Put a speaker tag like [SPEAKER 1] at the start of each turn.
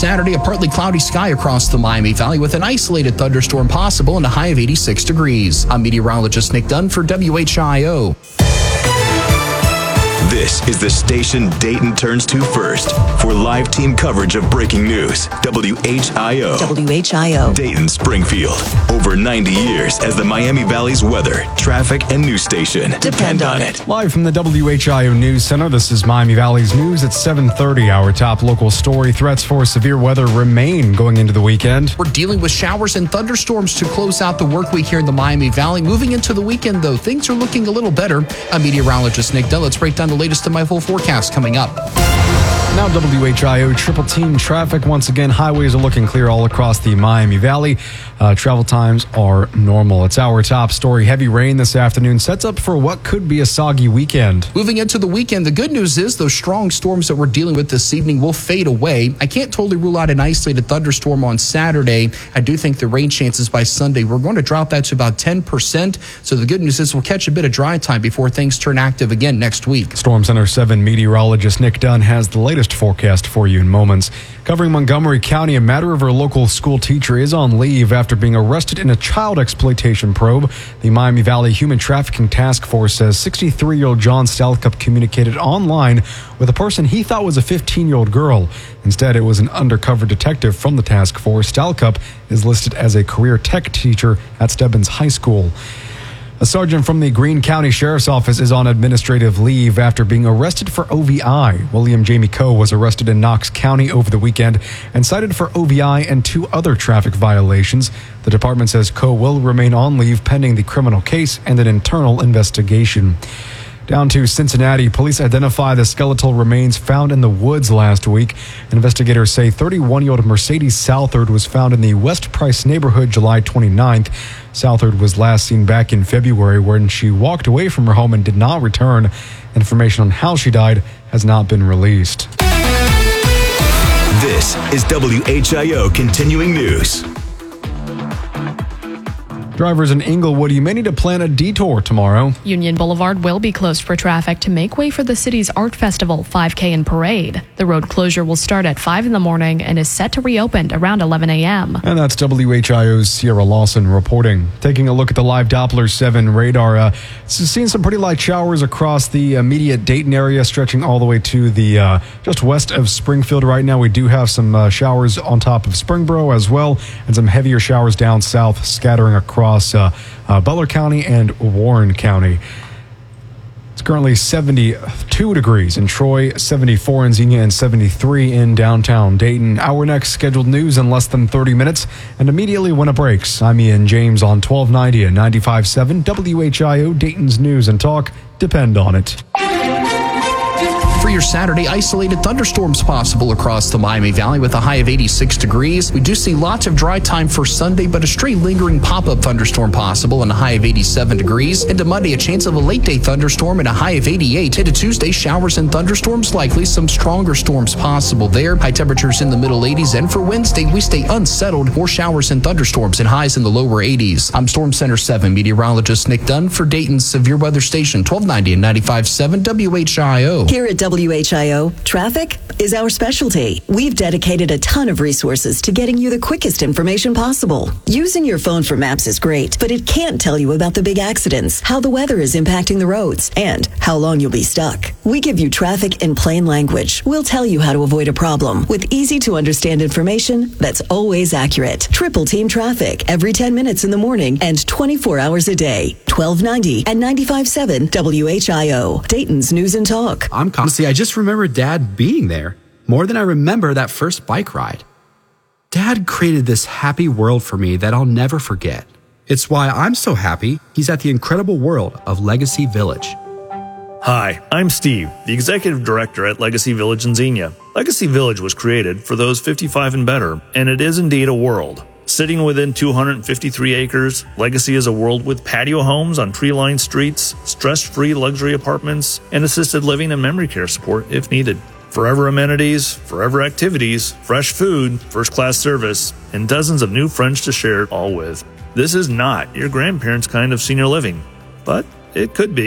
[SPEAKER 1] Saturday, a partly cloudy sky across the Miami Valley with an isolated thunderstorm possible and a high of 86 degrees. I'm meteorologist Nick Dunn for WHIO.
[SPEAKER 2] This is the station Dayton turns to first for live team coverage of breaking news. WHIO.
[SPEAKER 3] WHIO.
[SPEAKER 2] Dayton, Springfield. Over 90 years as the Miami Valley's weather, traffic, and news station. Depend on it.
[SPEAKER 4] Live from the WHIO News Center, this is Miami Valley's news at 7:30. Our top local story: threats for severe weather remain going into the weekend.
[SPEAKER 1] We're dealing with showers and thunderstorms to close out the work week here in the Miami Valley. Moving into the weekend, though, things are looking a little better. I'm meteorologist Nick Dunn. Let's break down the latest in my full forecast coming up.
[SPEAKER 4] Now WHIO triple team traffic. Once again, highways are looking clear all across the Miami Valley. Travel times are normal. It's our top story. Heavy rain this afternoon sets up for what could be a soggy weekend.
[SPEAKER 1] Moving into the weekend, the good news is those strong storms that we're dealing with this evening will fade away. I can't totally rule out an isolated thunderstorm on Saturday. I do think the rain chances by Sunday, we're going to drop that to about 10%. So the good news is we'll catch a bit of dry time before things turn active again next week.
[SPEAKER 4] Storm Center 7 meteorologist Nick Dunn has the latest forecast for you in moments. Covering Montgomery County, a Matter River local school teacher is on leave after being arrested in a child exploitation probe. The Miami Valley Human Trafficking Task Force says 63-year-old John Stalcup communicated online with a person he thought was a 15-year-old girl. Instead, it was an undercover detective from the task force. Stalcup is listed as a career tech teacher at Stebbins High School. A sergeant from the Greene County Sheriff's Office is on administrative leave after being arrested for OVI. William Jamie Coe was arrested in Knox County over the weekend and cited for OVI and 2 other traffic violations. The department says Coe will remain on leave pending the criminal case and an internal investigation. Down to Cincinnati, police identify the skeletal remains found in the woods last week. Investigators say 31-year-old Mercedes Southard was found in the West Price neighborhood July 29th. Southard was last seen back in February when she walked away from her home and did not return. Information on how she died has not been released.
[SPEAKER 2] This is WHIO Continuing News.
[SPEAKER 4] Drivers in Inglewood, you may need to plan a detour tomorrow.
[SPEAKER 5] Union Boulevard will be closed for traffic to make way for the city's Art Festival 5K and Parade. The road closure will start at 5 in the morning and is set to reopen around 11 a.m.
[SPEAKER 4] And that's WHIO's Sierra Lawson reporting. Taking a look at the live Doppler 7 radar, seeing some pretty light showers across the immediate Dayton area, stretching all the way to the just west of Springfield right now. We do have some showers on top of Springboro as well, and some heavier showers down south, scattering across Butler County and Warren County. It's currently 72 degrees in Troy, 74 in Xenia, and 73 in downtown Dayton. Our next scheduled news in less than 30 minutes, and immediately when it breaks. I'm Ian James on 1290 and 95.7 WHIO, Dayton's News and Talk. Depend on it.
[SPEAKER 1] For your Saturday, isolated thunderstorms possible across the Miami Valley with a high of 86 degrees. We do see lots of dry time for Sunday, but a stray lingering pop-up thunderstorm possible and a high of 87 degrees. Into Monday, a chance of a late-day thunderstorm and a high of 88. Into Tuesday, showers and thunderstorms likely. Some stronger storms possible there. High temperatures in the middle 80s. And for Wednesday, we stay unsettled. More showers and thunderstorms and highs in the lower 80s. I'm Storm Center 7 meteorologist Nick Dunn for Dayton's Severe Weather Station, 1290 and 95.7 WHIO.
[SPEAKER 3] Here at WHIO, traffic is our specialty. We've dedicated a ton of resources to getting you the quickest information possible. Using your phone for maps is great, but it can't tell you about the big accidents, how the weather is impacting the roads, and how long you'll be stuck. We give you traffic in plain language. We'll tell you how to avoid a problem with easy-to-understand information that's always accurate. Triple Team Traffic every 10 minutes in the morning and 24 hours a day. 1290 and 95.7 WHIO, Dayton's News and Talk.
[SPEAKER 6] Honestly, I just remember Dad being there more than I remember that first bike ride. Dad created this happy world for me that I'll never forget. It's why I'm so happy he's at the incredible world of Legacy Village.
[SPEAKER 7] Hi, I'm Steve, the Executive Director at Legacy Village in Xenia. Legacy Village was created for those 55 and better, and it is indeed a world. Sitting within 253 acres, Legacy is a world with patio homes on tree-lined streets, stress-free luxury apartments, and assisted living and memory care support if needed. Forever amenities, forever activities, fresh food, first-class service, and dozens of new friends to share it all with. This is not your grandparents' kind of senior living, but it could be.